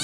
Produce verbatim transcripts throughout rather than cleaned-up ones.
eso.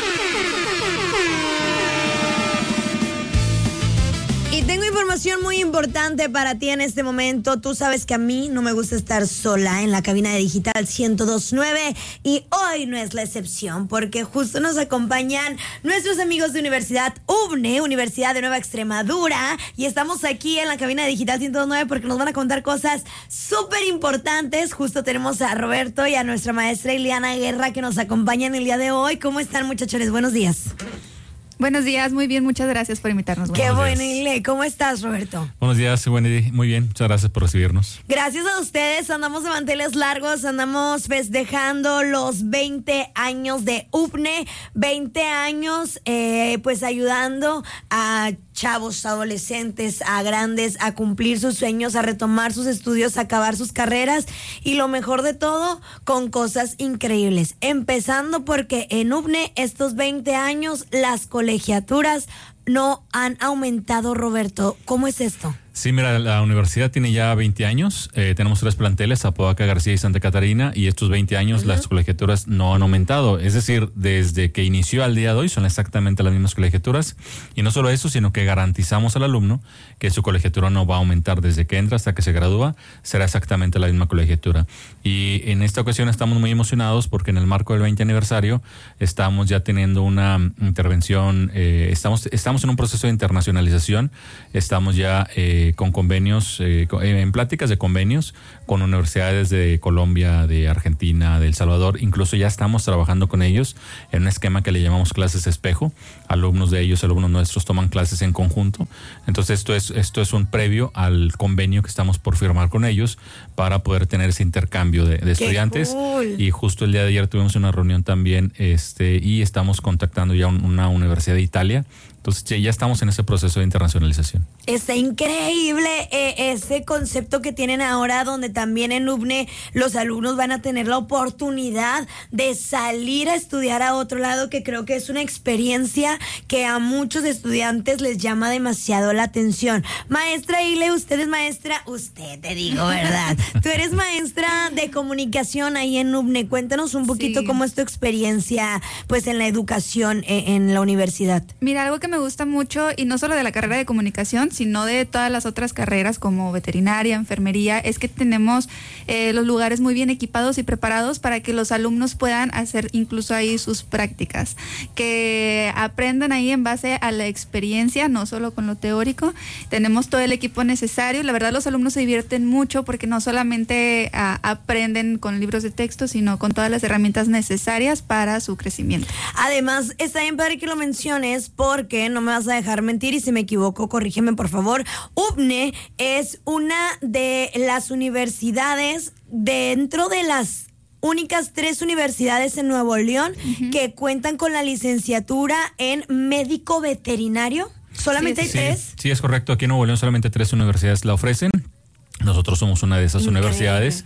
Y tengo información muy importante para ti en este momento. Tú sabes que a mí no me gusta estar sola en la cabina de Digital ciento dos punto nueve y hoy no es la excepción porque justo nos acompañan nuestros amigos de Universidad U B N E, Universidad de Nueva Extremadura, y estamos aquí en la cabina de Digital ciento dos punto nueve porque nos van a contar cosas súper importantes. Justo tenemos a Roberto y a nuestra maestra Ileana Guerra que nos acompañan el día de hoy. ¿Cómo están, muchachones? Buenos días. Buenos días, muy bien, muchas gracias por invitarnos. Qué bueno, Ile. ¿Cómo estás, Roberto? Buenos días, Wendy. Muy bien, muchas gracias por recibirnos. Gracias a ustedes, andamos de manteles largos, andamos festejando los veinte años de U B N E, veinte años eh, pues ayudando a chavos, adolescentes, a grandes, a cumplir sus sueños, a retomar sus estudios, a acabar sus carreras y lo mejor de todo, con cosas increíbles. Empezando porque en U B N E estos veinte años las colegiaturas no han aumentado, Roberto. ¿Cómo es esto? Sí, mira, la universidad tiene ya veinte años, eh, tenemos tres planteles, Apodaca, García y Santa Catarina, y estos veinte años uh-huh. las colegiaturas no han aumentado, es decir, desde que inició al día de hoy son exactamente las mismas colegiaturas, y no solo eso, sino que garantizamos al alumno que su colegiatura no va a aumentar desde que entra hasta que se gradúa, será exactamente la misma colegiatura. Y en esta ocasión estamos muy emocionados porque en el marco del veinte aniversario estamos ya teniendo una intervención, eh, estamos, estamos en un proceso de internacionalización, estamos ya... Eh, con convenios, eh, en pláticas de convenios con universidades de Colombia, de Argentina, de El Salvador. Incluso ya estamos trabajando con ellos en un esquema que le llamamos clases espejo. Alumnos de ellos, alumnos nuestros toman clases en conjunto. Entonces esto es, esto es un previo al convenio que estamos por firmar con ellos para poder tener ese intercambio de, de estudiantes. Cool. Y justo el día de ayer tuvimos una reunión también este, y estamos contactando ya un, una universidad de Italia. Entonces ya estamos en ese proceso de internacionalización. Está increíble eh, ese concepto que tienen ahora, donde también en U B N E los alumnos van a tener la oportunidad de salir a estudiar a otro lado, que creo que es una experiencia que a muchos estudiantes les llama demasiado la atención. Maestra Ile, usted es maestra, usted te digo, ¿verdad? Tú eres maestra de comunicación ahí en U B N E. Cuéntanos un poquito sí. cómo es tu experiencia pues en la educación en, en la universidad. Mira, algo que me gusta mucho, y no solo de la carrera de comunicación, sino de todas las otras carreras como veterinaria, enfermería, es que tenemos eh, los lugares muy bien equipados y preparados para que los alumnos puedan hacer incluso ahí sus prácticas, que aprendan ahí en base a la experiencia, no solo con lo teórico. Tenemos todo el equipo necesario. La verdad, los alumnos se divierten mucho porque no solamente a, aprenden con libros de texto, sino con todas las herramientas necesarias para su crecimiento. Además, está bien padre que lo menciones porque no me vas a dejar mentir y si me equivoco, corrígeme por favor. U B N E es una de las universidades dentro de las únicas tres universidades en Nuevo León uh-huh. que cuentan con la licenciatura en médico veterinario. ¿Solamente sí, hay sí, tres? Sí, es correcto. Aquí en Nuevo León solamente tres universidades la ofrecen. Nosotros somos una de esas Increíble. universidades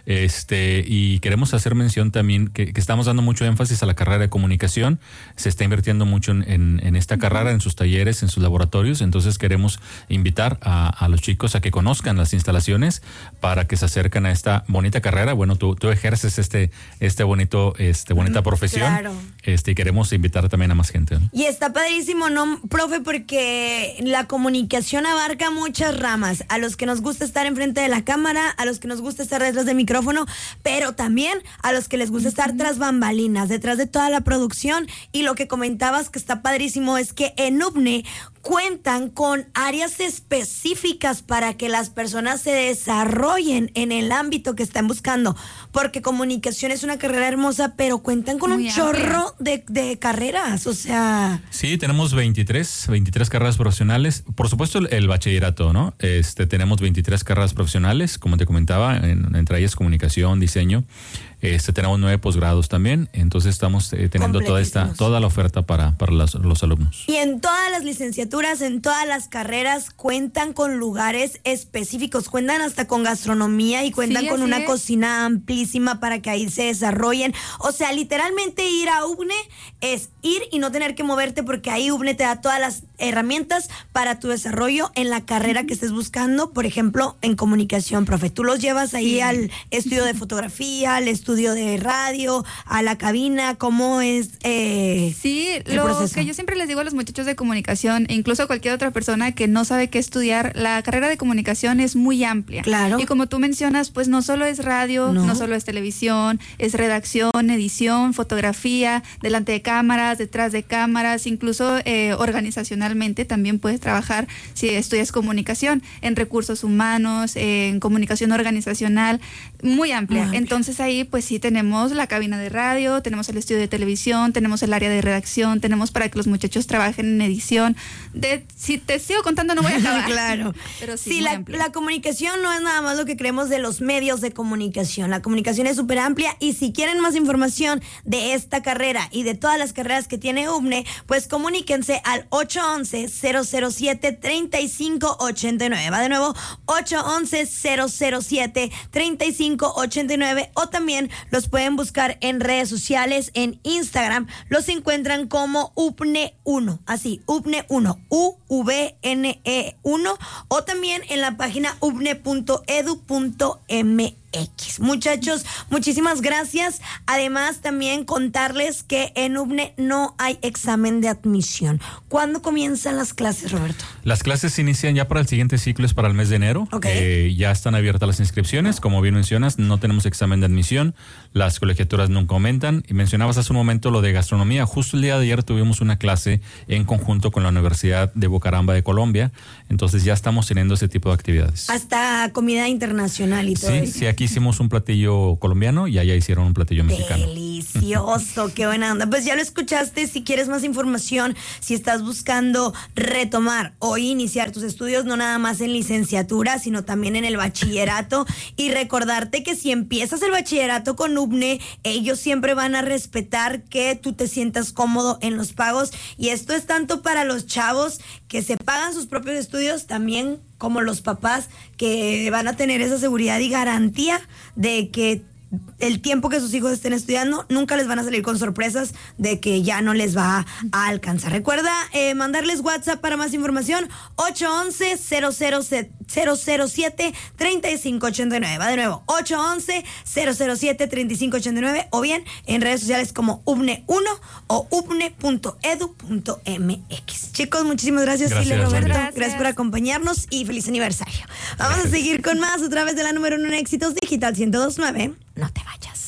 este, y queremos hacer mención también que, que estamos dando mucho énfasis a la carrera de comunicación. Se está invirtiendo mucho en, en, en esta carrera, en sus talleres, en sus laboratorios. Entonces queremos invitar a, a los chicos a que conozcan las instalaciones para que se acerquen a esta bonita carrera. Bueno, tú, tú ejerces este, este bonito, este bonita profesión. Claro. Este, y queremos invitar también a más gente, ¿no? Y está padrísimo, ¿no, profe? Porque la comunicación abarca muchas ramas. A los que nos gusta estar enfrente de la cámara, a los que nos gusta estar detrás del micrófono, pero también a los que les gusta estar tras bambalinas, detrás de toda la producción. Y lo que comentabas que está padrísimo es que en U B N E cuentan con áreas específicas para que las personas se desarrollen en el ámbito que están buscando, porque comunicación es una carrera hermosa, pero cuentan con Muy un amplia. chorro de, de carreras, o sea... Sí, tenemos veintitrés, veintitrés carreras profesionales, por supuesto el, el bachillerato, ¿no? Este, tenemos veintitrés carreras profesionales, como te comentaba, en, entre ellas comunicación, diseño. Este, tenemos nueve posgrados también, entonces estamos eh, teniendo toda esta toda la oferta para, para los, los alumnos. Y en todas las licenciaturas, en todas las carreras, cuentan con lugares específicos, cuentan hasta con gastronomía y cuentan sí, con una es. cocina amplísima para que ahí se desarrollen. O sea, literalmente ir a U B N E es ir y no tener que moverte porque ahí U B N E te da todas las herramientas para tu desarrollo en la carrera que estés buscando, por ejemplo, en comunicación, profe. Tú los llevas ahí sí. al estudio de fotografía, al estudio de radio, a la cabina, ¿cómo es eh, Sí, el lo proceso? que yo siempre les digo a los muchachos de comunicación, e incluso a cualquier otra persona que no sabe qué estudiar, la carrera de comunicación es muy amplia. Claro. Y como tú mencionas, pues no solo es radio, no, no solo es televisión, es redacción, edición, fotografía, delante de cámaras, detrás de cámaras, incluso eh, organizacionalmente también puedes trabajar si estudias comunicación, en recursos humanos, eh, en comunicación organizacional, muy amplia. muy amplia. Entonces ahí pues sí tenemos la cabina de radio, tenemos el estudio de televisión, tenemos el área de redacción, tenemos para que los muchachos trabajen en edición. De, si te sigo contando no voy a acabar. Claro. Pero sí, sí la, la comunicación no es nada más lo que creemos de los medios de comunicación. La comunicación es súper amplia y si quieren más información de esta carrera y de todas las carreras que tiene U B N E, pues comuníquense al ocho once, cero cero siete, treinta y cinco ochenta y nueve. Va de nuevo, ocho once, cero cero siete, treinta y cinco ochenta y nueve, o también los pueden buscar en redes sociales, en Instagram, los encuentran como U B N E uno, así, U B N E uno, U V N E uno, o también en la página u b n e punto edu punto m x. Muchachos, muchísimas gracias. Además, también contarles que en U B N E no hay examen de admisión. ¿Cuándo comienzan las clases, Roberto? Las clases se inician ya para el siguiente ciclo, es para el mes de enero. Okay. Eh, ya están abiertas las inscripciones. Como bien mencionas, no tenemos examen de admisión. Las colegiaturas nunca aumentan. Y mencionabas hace un momento lo de gastronomía. Justo el día de ayer tuvimos una clase en conjunto con la Universidad de Bucaramanga de Colombia. Entonces ya estamos teniendo ese tipo de actividades. Hasta comida internacional y todo Sí, eso. sí, aquí hicimos un platillo colombiano y allá hicieron un platillo mexicano. Delicioso, qué buena onda. Pues ya lo escuchaste. Si quieres más información, si estás buscando retomar o iniciar tus estudios, no nada más en licenciatura, sino también en el bachillerato, y recordarte que si empiezas el bachillerato con U B N E, ellos siempre van a respetar que tú te sientas cómodo en los pagos, y esto es tanto para los chavos que se pagan sus propios estudios, también como los papás que van a tener esa seguridad y garantía de que el tiempo que sus hijos estén estudiando nunca les van a salir con sorpresas de que ya no les va a alcanzar. Recuerda eh, mandarles WhatsApp para más información, ocho once, cero cero siete, treinta y cinco ochenta y nueve. Va de nuevo, ocho once, cero cero siete, treinta y cinco ochenta y nueve, o bien en redes sociales como U B N E uno o u b n e punto edu punto m x. Chicos, muchísimas gracias, gracias Silvia, Roberto. Gracias. Gracias por acompañarnos y feliz aniversario. Vamos Gracias. a seguir con más a través de la número uno en Éxitos Digital ciento dos punto nueve. No te vayas.